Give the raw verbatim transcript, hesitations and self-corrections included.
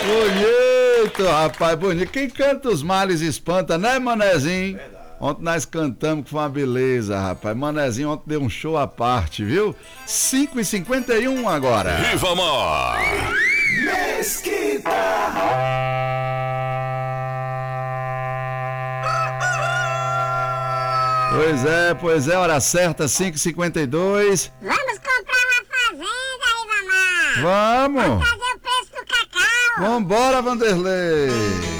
Bonito, rapaz, bonito. Quem canta os males espanta, né, Manezinho? Verdade. Ontem nós cantamos que foi uma beleza, rapaz. Manezinho ontem deu um show à parte, viu? cinco e cinquenta e um agora. Rivamar. Mesquita. Pois é, pois é, hora certa, cinco e cinquenta e dois. Vamos comprar uma fazenda, Rivamar. Vamos. Vamos fazer o preço do cacau. Vambora, Vanderlei.